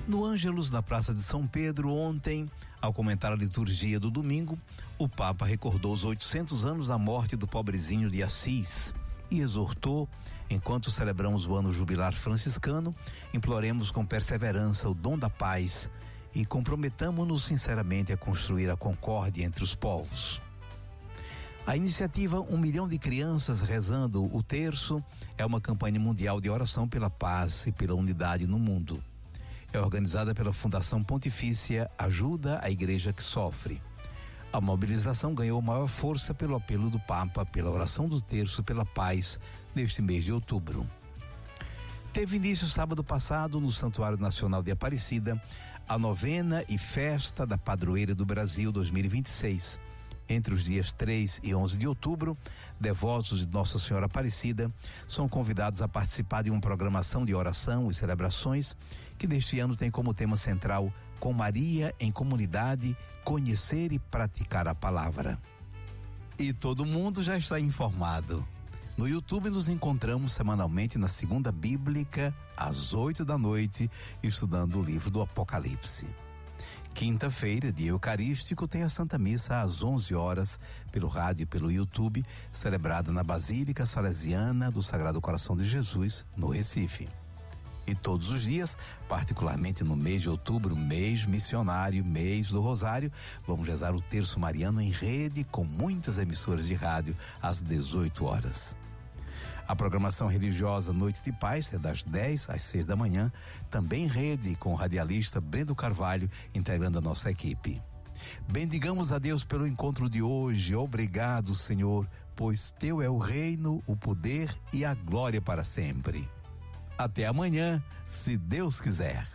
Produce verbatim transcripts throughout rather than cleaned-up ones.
No Ângelus, na Praça de São Pedro, ontem, ao comentar a liturgia do domingo, o Papa recordou os oitocentos anos da morte do pobrezinho de Assis e exortou, enquanto celebramos o ano jubilar franciscano, imploremos com perseverança o dom da paz e comprometamo-nos sinceramente a construir a concórdia entre os povos. A iniciativa Um Milhão de Crianças Rezando o Terço é uma campanha mundial de oração pela paz e pela unidade no mundo. É organizada pela Fundação Pontifícia Ajuda a Igreja que Sofre. A mobilização ganhou maior força pelo apelo do Papa pela oração do terço pela paz neste mês de outubro. Teve início sábado passado no Santuário Nacional de Aparecida a novena e festa da Padroeira do Brasil dois mil e vinte e seis. Entre os dias três e onze de outubro, devotos de Nossa Senhora Aparecida são convidados a participar de uma programação de oração e celebrações que neste ano tem como tema central Com Maria em Comunidade, conhecer e praticar a palavra. E todo mundo já está informado. No YouTube nos encontramos semanalmente na Segunda Bíblica, às oito da noite, estudando o livro do Apocalipse. Quinta-feira, dia eucarístico, tem a Santa Missa às onze horas, pelo rádio e pelo YouTube, celebrada na Basílica Salesiana do Sagrado Coração de Jesus, no Recife. E todos os dias, particularmente no mês de outubro, mês missionário, mês do Rosário, vamos rezar o Terço Mariano em rede com muitas emissoras de rádio às dezoito horas. A programação religiosa Noite de Paz é das dez às seis da manhã, também em rede com o radialista Brendo Carvalho, integrando a nossa equipe. Bendigamos a Deus pelo encontro de hoje. Obrigado, Senhor, pois teu é o reino, o poder e a glória para sempre. Até amanhã, se Deus quiser.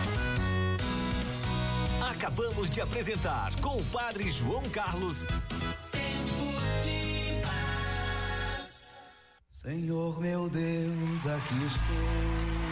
Acabamos de apresentar com o Padre João Carlos. Senhor meu Deus, aqui estou.